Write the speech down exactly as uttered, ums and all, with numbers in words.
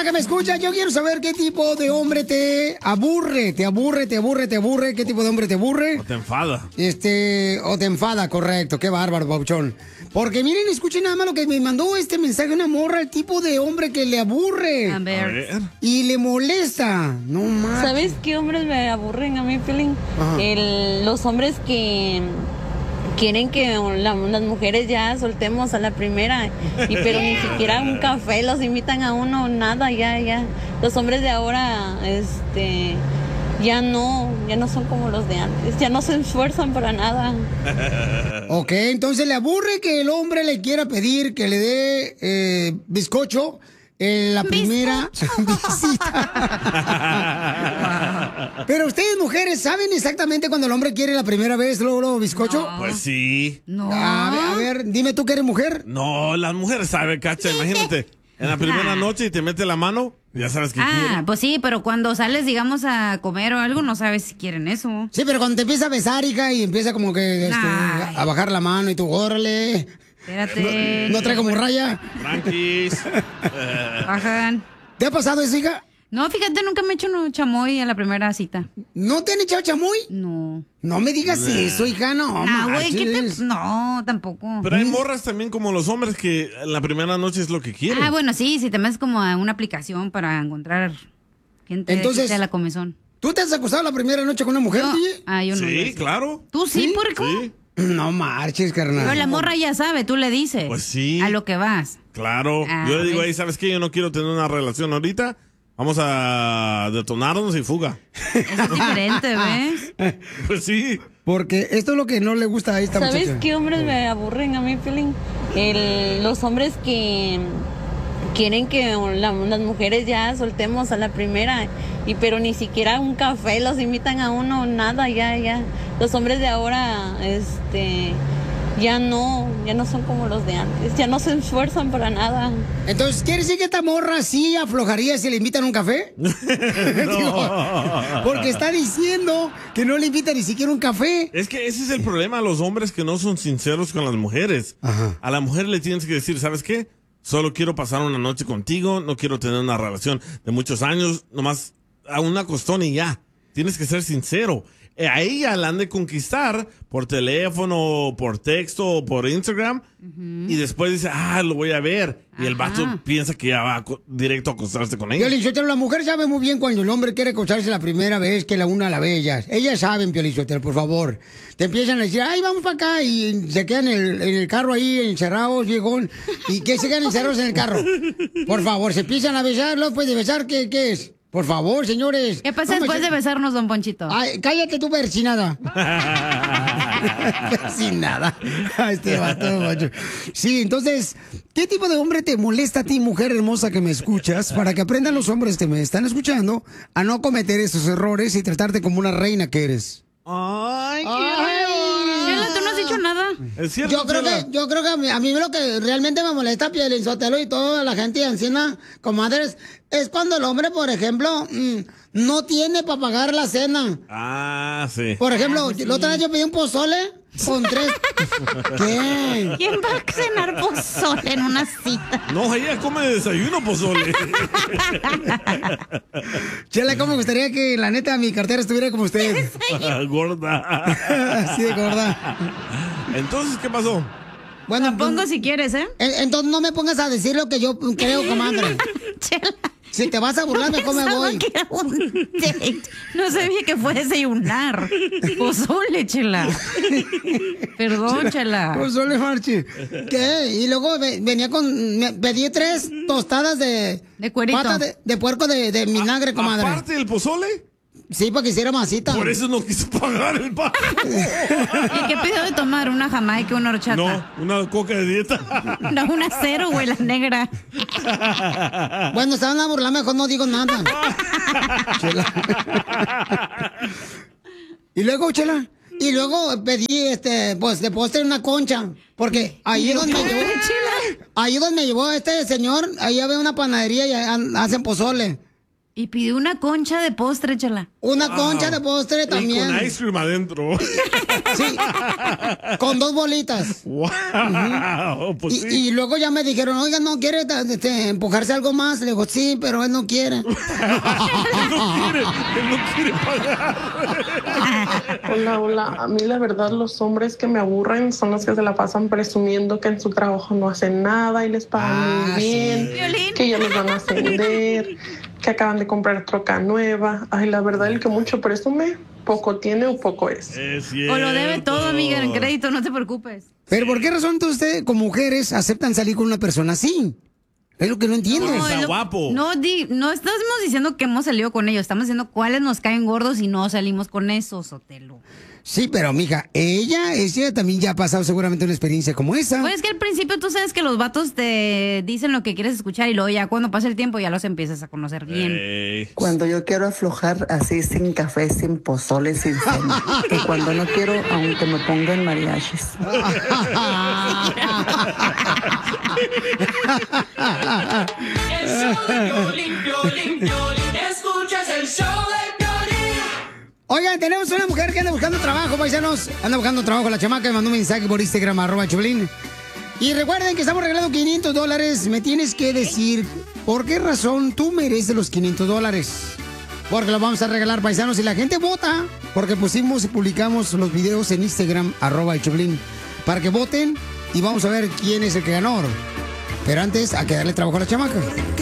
hermosa que me escucha, yo quiero saber qué tipo de hombre te aburre, te aburre, te aburre, te aburre, qué tipo de hombre te aburre. O te enfada. Este, o te enfada, correcto, qué bárbaro, Pauchón. Porque miren, escuchen nada más lo que me mandó este mensaje una morra, el tipo de hombre que le aburre. A ver. A ver. Y le molesta, no más. ¿Sabes qué hombres me aburren a mí, Pelín? El, los hombres que quieren que la, las mujeres ya soltemos a la primera, y pero ni siquiera un café los invitan a uno, nada, ya, ya. Los hombres de ahora, este, ya no, ya no son como los de antes, ya no se esfuerzan para nada. Ok, entonces le aburre que el hombre le quiera pedir que le dé eh, bizcocho en la primera visita. Pero ustedes, mujeres, ¿saben exactamente cuando el hombre quiere la primera vez luego, luego bizcocho? No. Pues sí. No. A ver, a ver, dime tú que eres mujer. No, las mujeres saben, cacha, imagínate. En la primera noche y te mete la mano, ya sabes que Ah, quiere. pues sí, pero cuando sales, digamos, a comer o algo, no sabes si quieren eso. Sí, pero cuando te empieza a besar, hija, y empieza como que este, a bajar la mano y tú, órale. Espérate. No, no trae como raya. Tranquis. Bajan. ¿Te ha pasado eso, hija? No, fíjate, nunca me he hecho un chamoy a la primera cita. ¿No te han echado chamoy? No. No me digas Nah. eso, hija, no. No, güey, ¿qué marches. te...? No, tampoco. Pero hay morras también como los hombres que la primera noche es lo que quieren. Ah, bueno, sí, si te metes como a una aplicación para encontrar gente Entonces, que sea la comezón. ¿Tú te has acostado la primera noche con una mujer, No. D J? Ah, yo no. Sí, claro. ¿Tú sí, puerco? Sí. No marches, carnal. Pero la morra ya sabe, tú le dices. Pues sí. A lo que vas. Claro. Ah, Yo le digo, ¿ves? ahí, ¿sabes qué? Yo no quiero tener una relación ahorita. Vamos a detonarnos y fuga. Eso es diferente, ¿ves? Pues sí. Porque esto es lo que no le gusta a esta ¿Sabes muchacha. qué hombres me aburren a mí, Pelín? El, los hombres que quieren que la, las mujeres ya soltemos a la primera, y pero ni siquiera un café los invitan a uno, nada, ya, ya. Los hombres de ahora, este, ya no, ya no son como los de antes, ya no se esfuerzan para nada. Entonces, ¿quiere decir que esta morra sí aflojaría si le invitan a un café? Digo, porque está diciendo que no le invita ni siquiera un café. Es que ese es el problema, los hombres que no son sinceros con las mujeres. Ajá. A la mujer le tienes que decir, ¿sabes qué? Solo quiero pasar una noche contigo, no quiero tener una relación de muchos años, nomás a una costón y ya. Tienes que ser sincero. Eh, A ella la han de conquistar por teléfono, por texto o por Instagram. Y después dice, ah, lo voy a ver. Y el vato piensa que ya va a co- directo a acostarse con ella. Piolichotelo, la mujer sabe muy bien cuando el hombre quiere acostarse la primera vez que la una a la ve ellas. Ellas saben, Piolichotelo, por favor. Te empiezan a decir, ay, vamos para acá. Y se quedan en el, en el carro ahí encerrados, viejón. ¿Y qué se quedan encerrados en el carro? Por favor, se empiezan a besar, luego después de besar, ¿qué, qué es? Por favor, señores. ¿Qué pasa después de besarnos, don Ponchito? Ay, cállate tú, persinada. Persinada. Ay, este vato, macho. Sí, entonces, ¿qué tipo de hombre te molesta a ti, mujer hermosa que me escuchas? Para que aprendan los hombres que me están escuchando a no cometer esos errores y tratarte como una reina que eres. Ay, Chela, tú no has dicho nada. Es cierto, Yo creo Chela. que, yo creo que a mí, a mí lo que realmente me molesta, Piolín Sotelo y toda la gente de Encina, comadres, es cuando el hombre, por ejemplo, mm, no tiene para pagar la cena. Ah, sí. Por ejemplo, la otra vez yo pedí un pozole con tres... ¿Qué? ¿Quién va a cenar pozole en una cita? No, ella come desayuno pozole. Chela, ¿cómo me gustaría que la neta mi cartera estuviera como usted? Gorda. Así de gorda. Entonces, ¿qué pasó? Bueno, La pongo si quieres, ¿eh? en- entonces no me pongas a decir lo que yo creo, comadre. Chela. Si te vas a burlar, mejor me Pensaba voy. que era un date. No sabía que fue desayunar. Pozole, Chela. Perdón, Chela. Pozole, Marchi. ¿Qué? Y luego ve- venía con... me pedí tres tostadas de... De cuerito. Patas de, de puerco de, de vinagre, comadre. Aparte del pozole, Sí, para que hiciera masita. por eso no quiso pagar el pago. ¿Y qué pidió de tomar? ¿Una jamaica, una horchata? No, una coca de dieta. No, una cero, güey, la negra. Bueno, se van a burlar, mejor no digo nada. Chela. Y luego, Chela, y luego pedí, este, pues, de postre una concha. Porque ahí donde me llevó, ahí donde me llevó este señor, ahí había una panadería y ha- hacen pozole. Y pidió una concha de postre, Chela. Una Wow. concha de postre también. Y con ice cream adentro. Sí, con dos bolitas. Wow, pues Y, sí. y luego ya me dijeron, oiga, ¿no quiere este, empujarse algo más? Le digo, sí, pero él no quiere. Él no quiere, él no quiere pagar. Hola, hola. A mí la verdad los hombres que me aburren son los que se la pasan presumiendo que en su trabajo no hacen nada y les pagan Ah, muy bien, sí. Violín. que ya los van a ascender, que acaban de comprar troca nueva. Ay, la verdad el que mucho presume, poco tiene o poco es. Es cierto. O lo debe todo, amiga, en crédito, no te preocupes. Pero ¿por qué razón entonces ustedes, como mujeres, aceptan salir con una persona así? Es lo que no entiendo. No, está es lo- guapo. No, di, no estamos diciendo que hemos salido con ellos, estamos diciendo cuáles nos caen gordos y no salimos con esos, Sotelo. Sí, pero mija, ella, ella también ya ha pasado seguramente una experiencia como esa. Pues es que al principio tú sabes que los vatos te dicen lo que quieres escuchar y luego ya cuando pasa el tiempo ya los empiezas a conocer bien. Ey. Cuando yo quiero aflojar así sin café, sin pozole, sin cena. Y cuando no quiero, aunque me pongan mariachis. El show de Piolín, Piolín, Piolín. Escuchas el show de Piolín. Oigan, tenemos una mujer que anda buscando trabajo, paisanos. Anda buscando trabajo. La chamaca me mandó un mensaje por Instagram, arroba Choplin. Y recuerden que estamos regalando quinientos dólares. Me tienes que decir por qué razón tú mereces los quinientos dólares. Porque los vamos a regalar, paisanos. Y la gente vota. Porque pusimos y publicamos los videos en Instagram, arroba Choplin. Para que voten y vamos a ver quién es el que ganó. Pero antes, hay que darle trabajo a la chamaca.